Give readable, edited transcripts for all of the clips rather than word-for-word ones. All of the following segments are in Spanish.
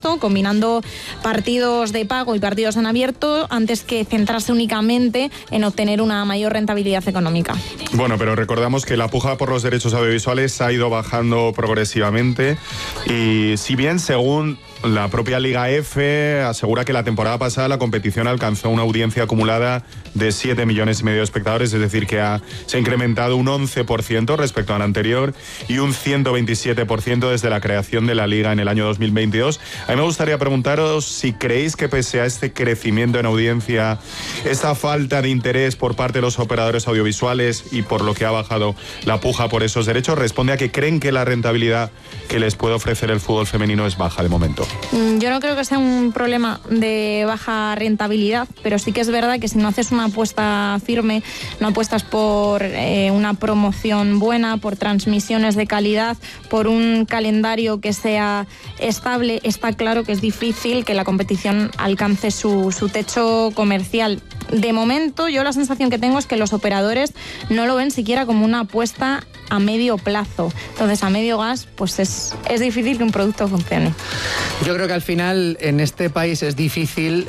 combinando partidos de pago y partidos en abierto antes que centrarse únicamente en obtener una mayor rentabilidad económica. Bueno, pero recordamos que la puja por los derechos audiovisuales ha ido bajando progresivamente y si bien según la propia Liga F asegura que la temporada pasada la competición alcanzó una audiencia acumulada de 7,5 millones de espectadores, es decir, que se ha incrementado un 11% respecto al anterior y un 127% desde la creación de la Liga en el año 2022. A mí me gustaría preguntaros si creéis que pese a este crecimiento en audiencia, esta falta de interés por parte de los operadores audiovisuales y por lo que ha bajado la puja por esos derechos, responde a que creen que la rentabilidad que les puede ofrecer el fútbol femenino es baja de momento. Yo no creo que sea un problema de baja rentabilidad, pero sí que es verdad que si no haces una apuesta firme, no apuestas por una promoción buena, por transmisiones de calidad, por un calendario que sea estable, está claro que es difícil que la competición alcance su techo comercial. De momento, yo la sensación que tengo es que los operadores no lo ven siquiera como una apuesta a medio plazo. Entonces, a medio gas, pues es difícil que un producto funcione. Yo creo que al final en este país es difícil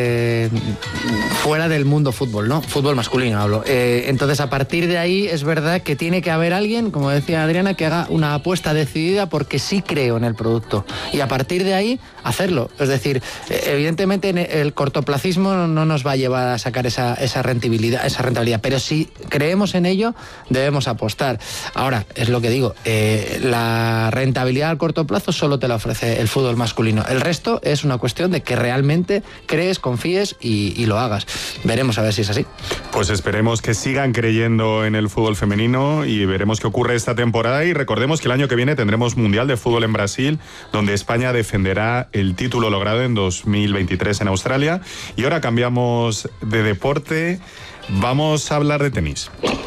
fuera del mundo fútbol, ¿no? Fútbol masculino hablo. Entonces, a partir de ahí es verdad que tiene que haber alguien, como decía Adriana, que haga una apuesta decidida porque sí creo en el producto. Y a partir de ahí, hacerlo. Es decir, evidentemente el cortoplacismo no nos va a llevar a sacar esa rentabilidad, pero si creemos en ello, debemos apostar. Ahora, es lo que digo, la rentabilidad al corto plazo solo te la ofrece el fútbol masculino. El resto es una cuestión de que realmente crees, confíes y lo hagas. Veremos a ver si es así. Pues esperemos que sigan creyendo en el fútbol femenino y veremos qué ocurre esta temporada. Y recordemos que el año que viene tendremos Mundial de Fútbol en Brasil, donde España defenderá el título logrado en 2023 en Australia. Y ahora cambiamos de deporte, vamos a hablar de tenis.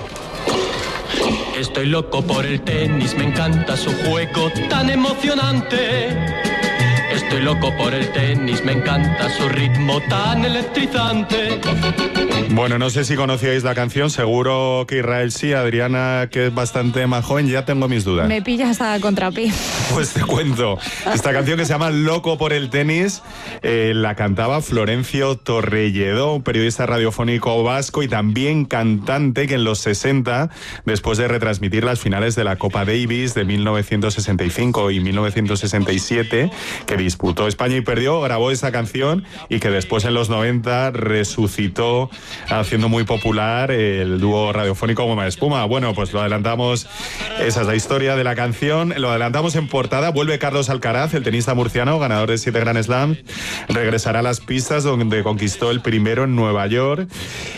Estoy loco por el tenis, me encanta su juego tan emocionante. Estoy loco por el tenis, me encanta su ritmo tan electrizante. Bueno, no sé si conocíais la canción, seguro que Israel sí, Adriana, que es bastante más joven, ya tengo mis dudas. Me pillas a contrapié. Pues te cuento, esta canción que se llama Loco por el tenis, la cantaba Florencio Torrelledó, un periodista radiofónico vasco y también cantante que en los 60, después de retransmitir las finales de la Copa Davis de 1965 y 1967, que disputó España y perdió, grabó esa canción y que después en los 90 resucitó haciendo muy popular el dúo radiofónico Goma Espuma. Bueno, pues lo adelantamos, esa es la historia de la canción, lo adelantamos en portada. Vuelve Carlos Alcaraz, el tenista murciano, ganador de 7 Grand Slam, regresará a las pistas donde conquistó el primero en Nueva York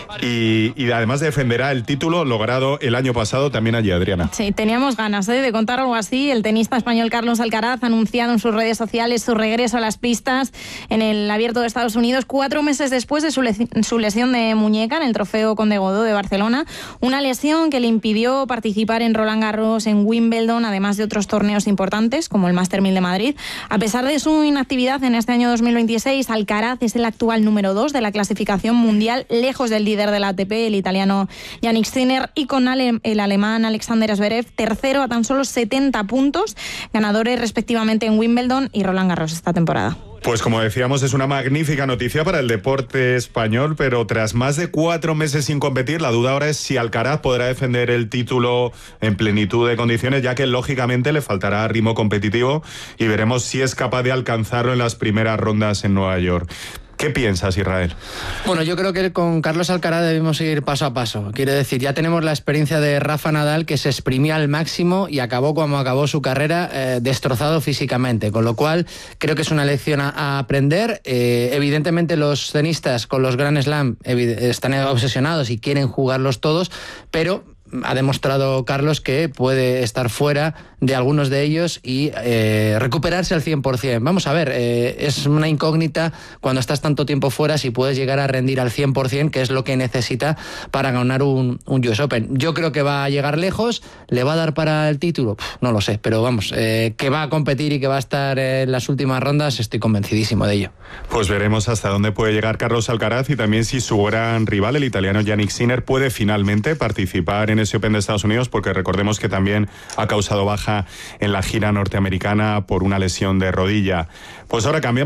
y además defenderá el título logrado el año pasado también allí, Adriana. Sí, teníamos ganas de contar algo así. El tenista español Carlos Alcaraz ha anunciado en sus redes sociales su regreso a las pistas en el Abierto de Estados Unidos 4 meses después de su lesión de muñeca en el Trofeo Conde Godó de Barcelona, una lesión que le impidió participar en Roland Garros, en Wimbledon, además de otros torneos importantes como el Master 1000 de Madrid. A pesar de su inactividad en este año 2026, Alcaraz es el actual número 2 de la clasificación mundial, lejos del líder de la ATP, el italiano Jannik Sinner, y con el alemán Alexander Zverev, tercero a tan solo 70 puntos, ganadores respectivamente en Wimbledon y Roland Garros esta temporada. Pues como decíamos, es una magnífica noticia para el deporte español, pero tras más de 4 meses sin competir, la duda ahora es si Alcaraz podrá defender el título en plenitud de condiciones, ya que lógicamente le faltará ritmo competitivo y veremos si es capaz de alcanzarlo en las primeras rondas en Nueva York. ¿Qué piensas, Israel? Bueno, yo creo que con Carlos Alcaraz debemos ir paso a paso. Quiere decir, ya tenemos la experiencia de Rafa Nadal, que se exprimía al máximo y acabó como acabó su carrera, destrozado físicamente. Con lo cual, creo que es una lección a aprender. Evidentemente, los tenistas con los Grand Slam están obsesionados y quieren jugarlos todos, pero ha demostrado Carlos que puede estar fuera de algunos de ellos y recuperarse al 100%. Vamos a ver, es una incógnita cuando estás tanto tiempo fuera si puedes llegar a rendir al 100%, que es lo que necesita para ganar un US Open. Yo creo que va a llegar lejos. ¿Le va a dar para el título? No lo sé, pero vamos, que va a competir y que va a estar en las últimas rondas, estoy convencidísimo de ello. Pues veremos hasta dónde puede llegar Carlos Alcaraz y también si su gran rival, el italiano Jannik Sinner, puede finalmente participar en ese Open de Estados Unidos, porque recordemos que también ha causado baja en la gira norteamericana por una lesión de rodilla. Pues ahora cambiamos.